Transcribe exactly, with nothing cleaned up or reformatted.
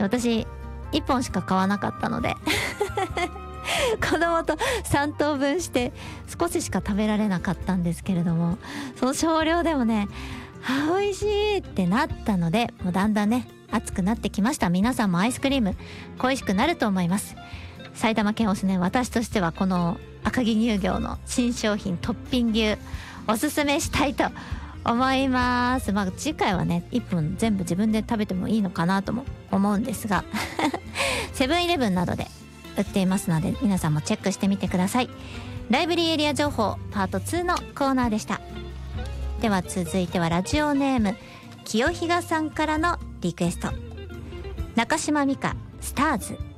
私いっぽんしか買わなかったので子供とさんとうぶんして少ししか食べられなかったんですけれども、その少量でもね、あ、美味しいってなったので、もうだんだんね熱くなってきました。皆さんもアイスクリーム恋しくなると思います。埼玉県おすね、私としてはこの赤城乳業の新商品トッピン牛おすすめしたいと思います。まあ次回はねいっぷん全部自分で食べてもいいのかなとも思うんですがセブンイレブンなどで売っていますので、皆さんもチェックしてみてください。ライブリーエリア情報パートツーのコーナーでした。では続いてはラジオネーム清比嘉さんからのリクエスト、中島美嘉スターズ。